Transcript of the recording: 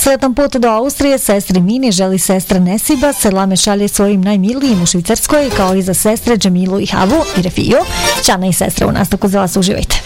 Sretan put do Austrije, sestri Mini želi sestra Nesiba, selame šalje svojim najmilijim u Švicarskoj, kao i za sestre Džemilu i Havu i Refiju. Ćana i sestra u nastavku za vas, uživajte.